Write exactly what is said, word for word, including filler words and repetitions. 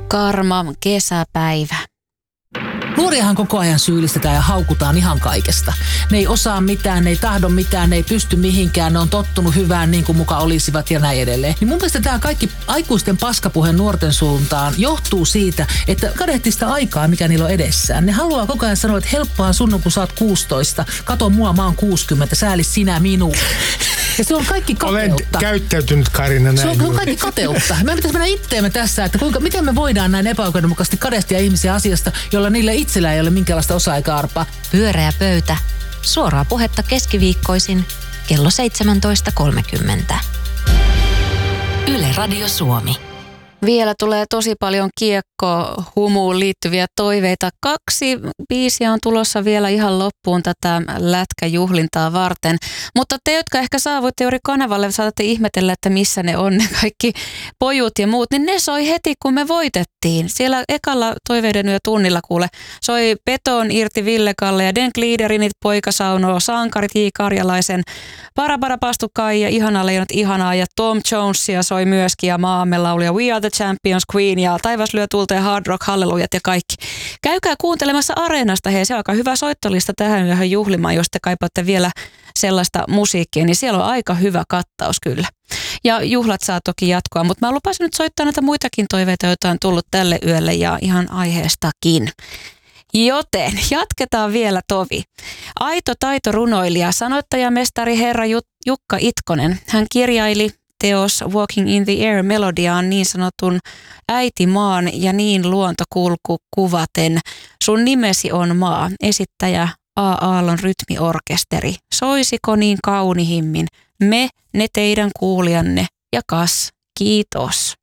Karma, kesäpäivä. Nuoriahan koko ajan syyllistetään ja haukutaan ihan kaikesta. Ne ei osaa mitään, ne ei tahdo mitään, ne ei pysty mihinkään, ne on tottunut hyvään niin kuin muka olisivat ja näin edelleen. Niin mun mielestä tämä kaikki aikuisten paskapuhe nuorten suuntaan johtuu siitä, että kadehtii sitä aikaa, mikä niillä on edessään. Ne haluaa koko ajan sanoa, että helppoa sun, kun sä oot kuusitoista. Kato mua, mä oon kuusikymmentä, sääli sinä minua. Ja se on kaikki kateutta. Olen käyttäytynyt, Karina, näin. Se on, se on kaikki kateutta. Me pitäisi mennä itteemme tässä, että kuinka, miten me voidaan näin epäoikeudenmukaisesti kadehtia ihmisiä asiasta, jolla niillä itsellä ei ole minkäänlaista osaa eikä arpaa. Pyöreä pöytä. Suoraa puhetta keskiviikkoisin kello seitsemäntoista kolmekymmentä. Yle Radio Suomi. Vielä tulee tosi paljon kiekko-humuun liittyviä toiveita. Kaksi biisiä on tulossa vielä ihan loppuun tätä lätkäjuhlintaa varten. Mutta te, jotka ehkä saavuitte juuri kanavalle, saatatte ihmetellä, että missä ne on ne kaikki pojut ja muut. Niin ne soi heti, kun me voitettiin. Siellä ekalla toiveiden yö tunnilla kuule soi Beton irti Ville Kalle ja Den Gliederinit Poikasaunoo, Sankarit J. Karjalaisen, Para Para Pastu Kaija, Ihanaa leijonat ihanaa ja Tom Jonesia soi myöskin ja Maamme laulija We Are the Champions, Queen ja Taivas lyö tulta ja Hard Rock, Hallelujat ja kaikki. Käykää kuuntelemassa Areenasta, hei se on aika hyvä soittolista tähän yöhön juhlimaan, jos te kaipaatte vielä sellaista musiikkia, niin siellä on aika hyvä kattaus kyllä. Ja juhlat saa toki jatkoa, mutta mä lupasin nyt soittaa näitä muitakin toiveita, joita on tullut tälle yölle ja ihan aiheestakin. Joten jatketaan vielä tovi. Aito taitorunoilija, sanoittajamestari herra Jukka Itkonen. Hän kirjaili teos Walking in the Air melodiaan niin sanotun äitimaan ja niin luontokulku kuvaten. Sun nimesi on maa, esittäjä A. Aallon rytmiorkesteri. Soisiko niin kaunihimmin, me, ne teidän kuulijanne ja kas, kiitos.